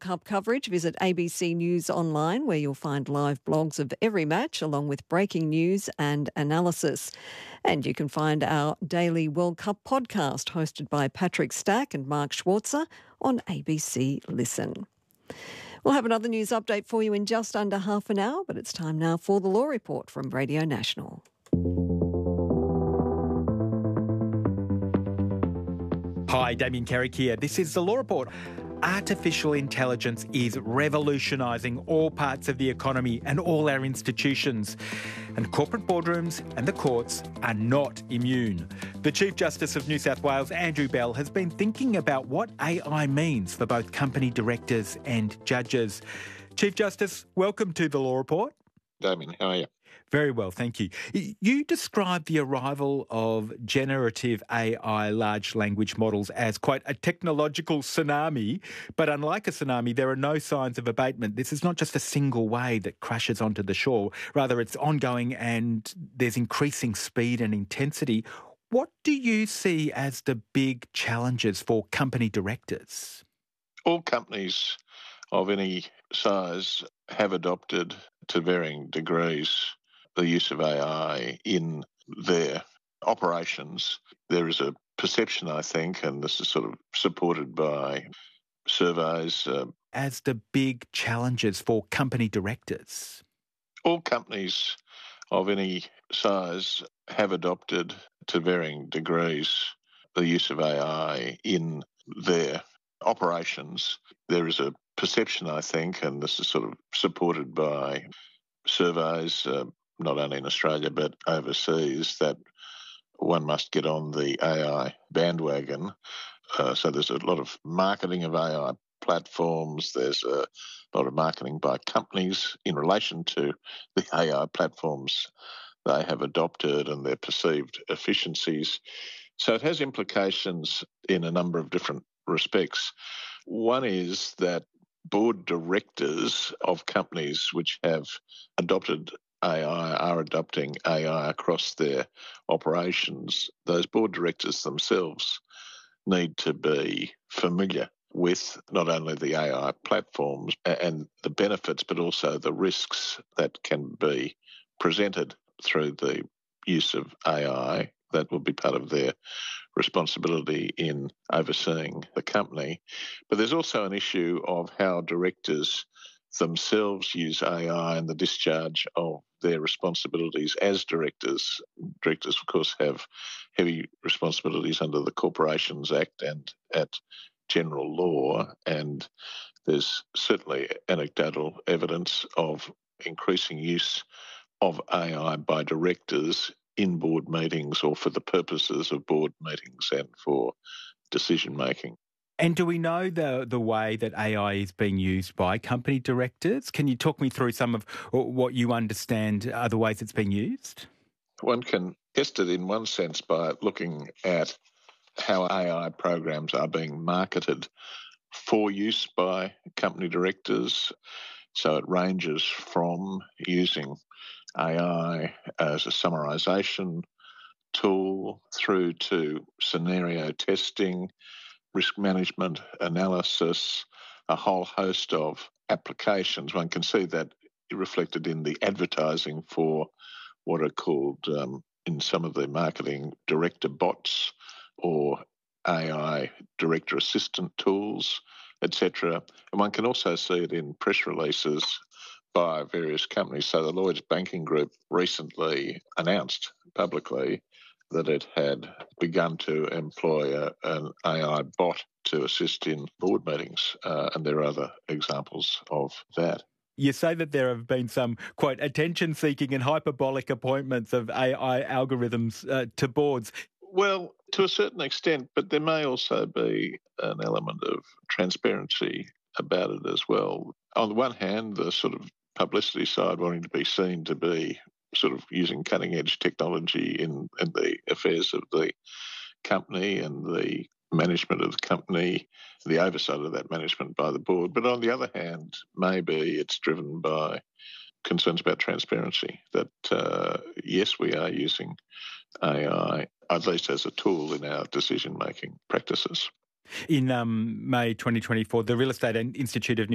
Cup coverage, visit ABC News Online, where you'll find live blogs of every match along with breaking news and analysis. And you can find our daily World Cup podcast hosted by Patrick Stack and Mark Schwarzer on ABC Listen. We'll have another news update for you in just under half an hour, but it's time now for the Law Report from Radio National. Hi, Damien Carrick here. This is the Law Report. Artificial intelligence is revolutionising all parts of the economy and all our institutions. And corporate boardrooms and the courts are not immune. The Chief Justice of New South Wales, Andrew Bell, has been thinking about what AI means for both company directors and judges. Chief Justice, welcome to the Law Report. Damien, how are you? Very well, thank you. You describe the arrival of generative AI large language models as quite a technological tsunami, but unlike a tsunami, there are no signs of abatement. This is not just a single wave that crashes onto the shore. Rather, it's ongoing and there's increasing speed and intensity. What do you see as the big challenges for company directors? All companies of any size have adopted to varying degrees the use of AI in their operations. There is a perception, I think, and this is sort of supported by surveys. As the big challenges for company directors? All companies of any size have adopted to varying degrees the use of AI in their operations. There is a perception, I think, and this is sort of supported by surveys, not only in Australia but overseas, that one must get on the AI bandwagon. So there's a lot of marketing of AI platforms. There's a lot of marketing by companies in relation to the AI platforms they have adopted and their perceived efficiencies. So it has implications in a number of different respects. One is that board directors of companies which have adopted AI are adopting AI across their operations. Those board directors themselves need to be familiar with not only the AI platforms and the benefits, but also the risks that can be presented through the use of AI. That will be part of their responsibility in overseeing the company. But there's also an issue of how directors themselves use AI in the discharge of their responsibilities as directors. Directors, of course, have heavy responsibilities under the Corporations Act and at general law, and there's certainly anecdotal evidence of increasing use of AI by directors in board meetings or for the purposes of board meetings and for decision making. And do we know the way that AI is being used by company directors? Can you talk me through some of what you understand are the ways it's being used? One can test it in one sense by looking at how AI programs are being marketed for use by company directors. So it ranges from using AI as a summarisation tool through to scenario testing, risk management analysis, a whole host of applications. One can see that reflected in the advertising for what are called, in some of the marketing, director bots or AI director assistant tools, etc. And one can also see it in press releases by various companies. So the Lloyds Banking Group recently announced publicly that it had begun to employ an AI bot to assist in board meetings, and there are other examples of that. You say that there have been some, quote, attention-seeking and hyperbolic appointments of AI algorithms to boards. Well, to a certain extent, but there may also be an element of transparency about it as well. On the one hand, the sort of publicity side wanting to be seen to be sort of using cutting-edge technology in the affairs of the company and the management of the company, the oversight of that management by the board. But on the other hand, maybe it's driven by concerns about transparency, that yes, we are using AI, at least as a tool in our decision-making practices. In May 2024, the Real Estate Institute of